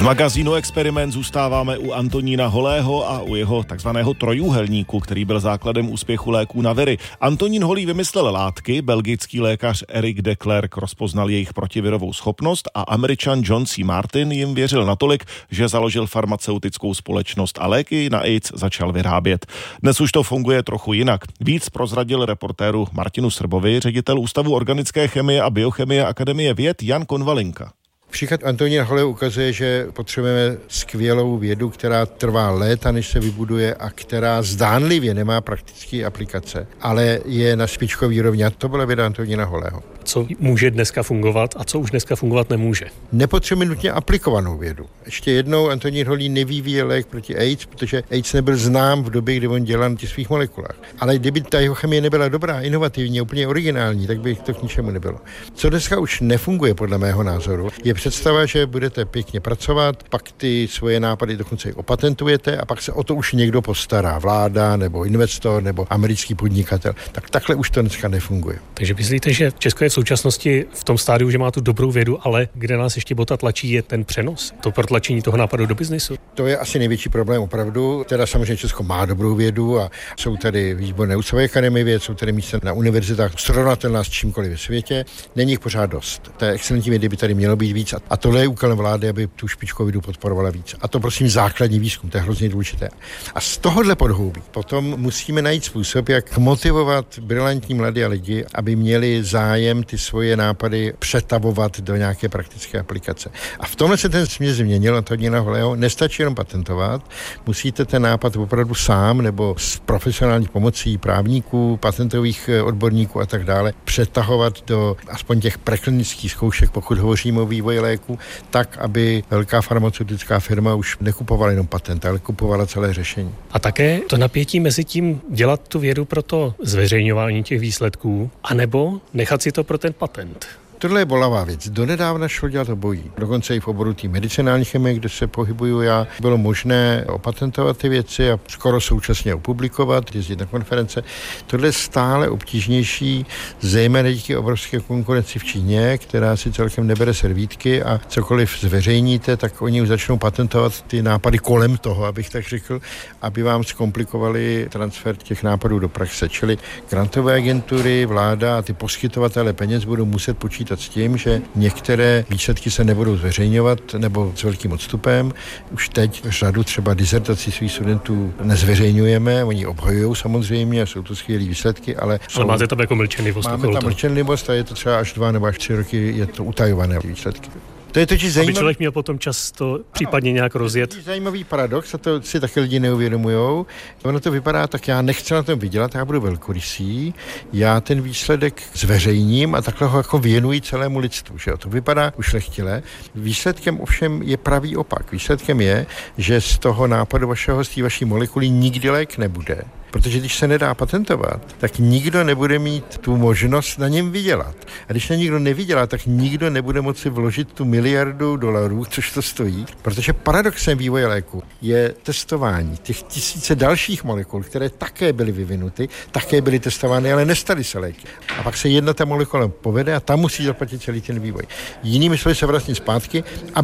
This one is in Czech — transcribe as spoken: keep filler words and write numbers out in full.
magazínu Experiment zůstáváme u Antonína Holého a u jeho takzvaného trojúhelníku, který byl základem úspěchu léků na viry. Antonín Holý vymyslel látky, belgický lékař Eric de Klerk rozpoznal jejich protivirovou schopnost a Američan John C. Martin jim věřil natolik, že založil farmaceutickou společnost a léky na AIDS začal vyrábět. Dnes už to funguje trochu jinak. Víc prozradil reportéru Martinu Srbovi ředitel Ústavu organické chemie a biochemie Akademie věd Jan Konvalinka. Příklad Antonína Holého ukazuje, že potřebujeme skvělou vědu, která trvá léta, než se vybuduje a která zdánlivě nemá praktické aplikace, ale je na špičkový úrovni. A to byla věda Antonína Holého. Co může dneska fungovat a co už dneska fungovat nemůže? Nepotřebujeme nutně aplikovanou vědu. Ještě jednou Antonín Holý nevyvíjel lék proti AIDS, protože AIDS nebyl znám v době, kdy on dělal na těch svých molekulách. Ale kdyby ta jeho chemie nebyla dobrá, inovativní, úplně originální, tak by to k ničemu nebylo. Co dneska už nefunguje podle mého názoru, je představa, že budete pěkně pracovat, pak ty svoje nápady dokonce i opatentujete a pak se o to už někdo postará, vláda nebo investor nebo americký podnikatel. Tak takhle už to dneska nefunguje. Takže myslíte, že Česko je v současnosti v tom stádiu, že má tu dobrou vědu, ale kde nás ještě bota tlačí, je ten přenos, to protlačení toho nápadu do biznisu? To je asi největší problém opravdu. Teda samozřejmě Česko má dobrou vědu a jsou tady výborné ústavy akademie věd, jsou tady místa na univerzitách srovnatelná s čímkoliv ve světě. Není jich pořád dost. Té excelentní vědy by tady mělo být víc a tohle je úkolem vlády, aby tu špičkovou vědu podporovala víc. A to prosím základní výzkum, to je hrozně důležité. A z tohohle podhoubí potom musíme najít způsob, jak motivovat brilantní mladé lidi, aby měli zájem ty svoje nápady přetavovat do nějaké praktické aplikace. A v tomhle se ten směr změnil Antonína Holého. Nestačí jenom patentovat, musíte ten nápad opravdu sám nebo s profesionální pomocí právníků, patentových odborníků a tak dále přetahovat do aspoň těch preklinických zkoušek, pokud hovoříme o vývoji léku, tak, aby velká farmaceutická firma už nekupovala jenom patent, ale kupovala celé řešení. A také to napětí mezi tím dělat tu vědu pro to zveřejňování těch výsledků, anebo nechat si to pro ten patent. Tohle je bolavá věc. Donedávna šlo dělat obojí. Dokonce i v oboru té medicinální chemie, kde se pohybuju já, bylo možné opatentovat ty věci a skoro současně opublikovat, jezdit na konference. Tohle je stále obtížnější, zejména díky obrovské konkurenci v Číně, která si celkem nebere servítky a cokoliv zveřejníte, tak oni už začnou patentovat ty nápady kolem toho, abych tak řekl, aby vám zkomplikovali transfer těch nápadů do praxe. Čili grantové agentury, vláda a ty poskytovatele peněz budou muset počítat s tím, že některé výsledky se nebudou zveřejňovat nebo s velkým odstupem. Už teď řadu třeba dizertací svých studentů nezveřejňujeme, oni obhajují samozřejmě a jsou to skvělé výsledky, ale... Ale jsou, máte tam jako mlčenlivost. Máme tam mlčenlivost a je to třeba až dva nebo až tři roky, je to utajované výsledky. To je totiž zajímavý... Aby člověk měl potom čas to případně ano, nějak rozjet. To je zajímavý paradox a to si taky lidi neuvědomujou. Ono to vypadá tak, já nechci na tom vydělat, já budu velkorysý, já ten výsledek zveřejním a takhle ho jako věnuji celému lidstvu. Že? To vypadá ušlechtile. Výsledkem ovšem je pravý opak. Výsledkem je, že z toho nápadu vašeho, z té vaší molekuly nikdy lék nebude. Protože když se nedá patentovat, tak nikdo nebude mít tu možnost na něm vydělat. A když na nikdo nevydělá, tak nikdo nebude moci vložit tu miliardu dolarů, což to stojí. Protože paradoxem vývoje léku je testování těch tisíce dalších molekul, které také byly vyvinuty, také byly testovány, ale nestaly se léky. A pak se jedna ta molekula povede a tam musí zaplatit celý ten vývoj. Jinými slovy se vlastně zpátky,